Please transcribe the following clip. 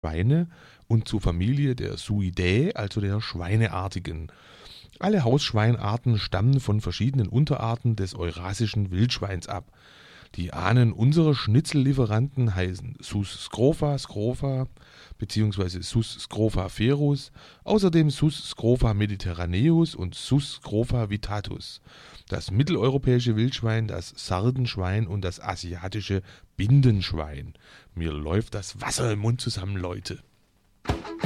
Schweine und zur Familie der Suidae, also der Schweineartigen. Alle Hausschweinarten stammen von verschiedenen Unterarten des eurasischen Wildschweins ab. Die Ahnen unserer Schnitzellieferanten heißen Sus scrofa bzw. Sus scrofa ferus, außerdem Sus scrofa mediterraneus und Sus scrofa vittatus. Das mitteleuropäische Wildschwein, das Sardenschwein und das asiatische Bindenschwein. Mir läuft das Wasser im Mund zusammen, Leute.